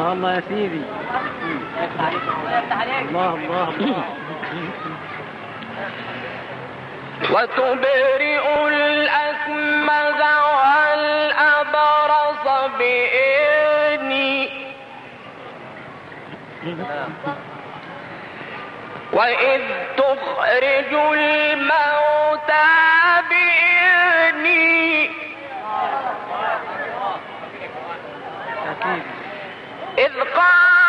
الله الله يا سيدي. الله الله الله. وتبرئ الأكمه والأبرص بإذني وإذ تخرج الموتى بإذني إذ قال